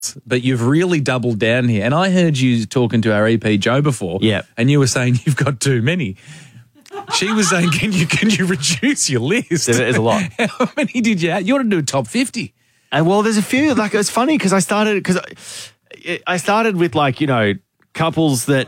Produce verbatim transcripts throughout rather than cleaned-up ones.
but you've really doubled down here. And I heard you talking to our E P Joe before. Yeah. And you were saying you've got too many. She was saying, can you can you reduce your list? There is a lot. How many did you have? You ought to do a top fifty. And well, there's a few. Like, it's funny because I started because I, I started with like you know couples that.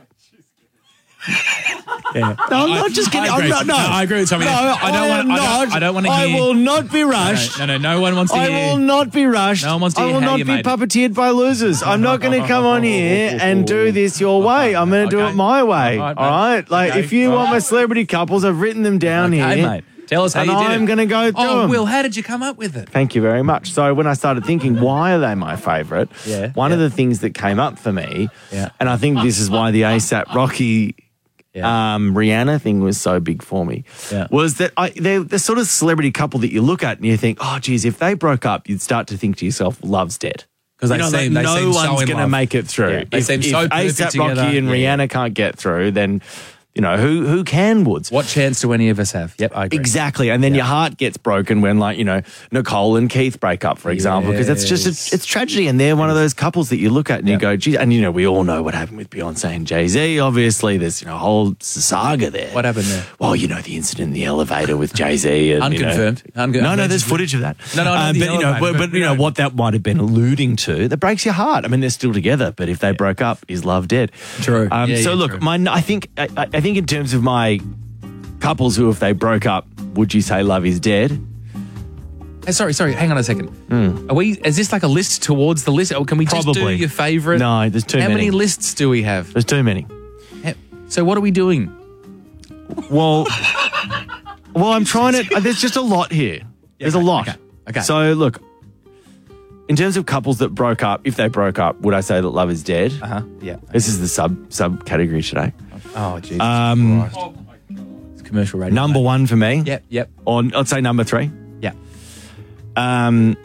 Yeah. No, I'm not just kidding. I agree. I'm not, no. no, I agree with something. No, I don't I want. am I not. don't, I don't want to hear. I will not be rushed. No, no, no, no one wants to I hear. will not be rushed. No one wants to I hear will how not you be made it. puppeteered by losers. I'm not going to come on here and do this your way. I'm going to do Okay. it my way. All right, All right? mate. Like, Okay. if you All want right. my celebrity couples, I've written them down Okay, here. mate. Tell us how and you did I'm it. going to go through Oh, them. Will, how did you come up with it? Thank you very much. So when I started thinking, why are they my favourite? Yeah, One yeah. of the things that came up for me, Yeah. and I think this is why the ASAP Rocky Yeah. um, Rihanna thing was so big for me, Yeah. was that I, they're the sort of celebrity couple that you look at and you think, oh, geez, if they broke up, you'd start to think to yourself, love's dead. Because they You know, seem, like, they no seem so one's in going to love. make it through. Yeah, they if seem if so perfect ASAP together. Rocky and Yeah. Rihanna can't get through, then, you know, who who can, Woods? What chance do any of us have? Yep, I agree. Exactly. And then your heart gets broken when, like, you know, Nicole and Keith break up, for example, because it's just, Yes. a, it's tragedy. And they're one of those couples that you look at and you Yep. go, gee, and, you know, we all know what happened with Beyonce and Jay-Z. Obviously, there's, you know, a whole saga there. What happened there? Well, you know, the incident in the elevator with Jay-Z. And, Unconfirmed. You know, Unconfirmed. no, no, there's footage of that. No, no, not um, the but, you know, elevator, but, but, but, you know, what that might have been alluding to, that breaks your heart. I mean, they're still together, but if they broke up, is love dead? True. Um, Yeah, so, yeah, look, true. my, I think, I, I think in terms of my couples who, if they broke up, would you say love is dead? Hey, sorry, sorry. Hang on a second. Are we? Is this like a list towards the list? Or can we just do Probably. your favourite? No, there's too How many. many lists do we have? There's too many. How- So what are we doing? Well, well, I'm trying to. There's just a lot here. There's a okay, lot. okay, okay. So look, in terms of couples that broke up, if they broke up, would I say that love is dead? Uh huh. Yeah. This is the sub subcategory today. Oh, Jesus Um, Christ. It's commercial radio. Number mate. one for me. Yep. Yep. Or I'd say number three. Yeah. Um,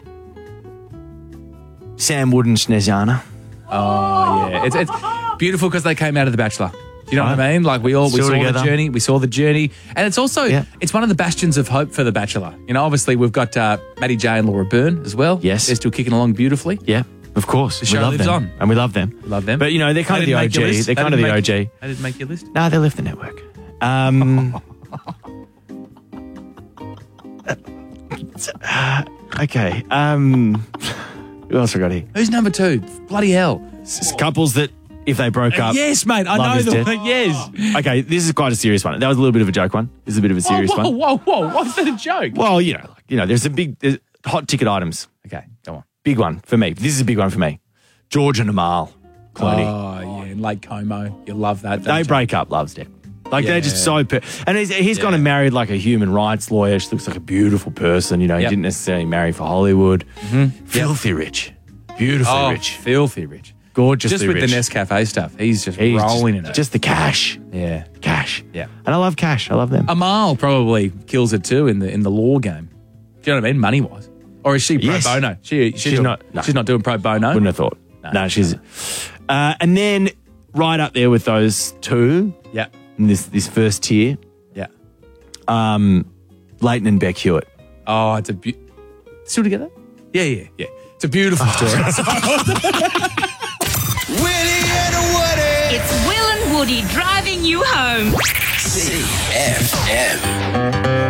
Sam Wood and Snezana. Oh, yeah. It's it's beautiful because they came out of The Bachelor. Do you know what I mean? Like we all we Still saw together. the journey. We saw the journey, and it's also Yeah. it's one of the bastions of hope for The Bachelor. You know, obviously we've got uh, Maddie J and Laura Byrne as well. Yes. they're still kicking along beautifully. Yeah, of course. The show we love lives them. on. And we love them. Love them. But, you know, they're kind They of the didn't make your O G. list? They're They kind of the didn't O make- G. They didn't make your list. No, they left the network. Um, okay. Um, who else we got here? Who's number two? Bloody hell! S- Couples that, if they broke up. Yes, mate. I Love know is the dead. one. Yes. Okay, this is quite a serious one. That was a little bit of a joke one. This is a bit of a Whoa, serious whoa, one. whoa, whoa! Why's that a joke? Well, you know, like, you know, there's a big there's hot ticket items. Okay, go on. Big one for me. This is a big one for me. George and Amal Clooney. Oh yeah, in Lake Como. You love that. They don't you? break up, love's dead. Like they're just Yeah. so, per- and he's, he's gone Yeah. and married like a human rights lawyer. She looks like a beautiful person. You know, Yep. he didn't necessarily marry for Hollywood. Filthy rich, beautifully Oh, rich, filthy rich. gorgeously Just with rich. the Nescafe stuff, he's just He's rolling just, in it. just the cash, yeah. cash. Yeah. And I love cash. I love them. Amal probably kills it too in the in the law game. Do you know what I mean? Money wise, or is she pro Yes. bono? She she's, She's doing- not- no. She's not doing pro bono. Wouldn't have thought. No. No, she's. Uh, and then right up there with those two Yeah, in this this first tier, yeah. um, Leighton and Beck Hewitt. Oh, it's a be- still together. Yeah, yeah, yeah. It's a beautiful story. Willie and Woody. It's Will and Woody driving you home. C F M.